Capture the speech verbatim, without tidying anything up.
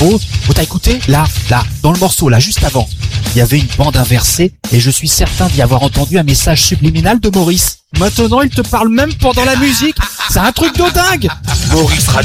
Oh, oh, t'as écouté? Là, là, dans le morceau, là, juste avant, il y avait une bande inversée et je suis certain d'y avoir entendu un message subliminal de Maurice. Maintenant, il te parle même pendant la musique. C'est un truc de dingue. Maurice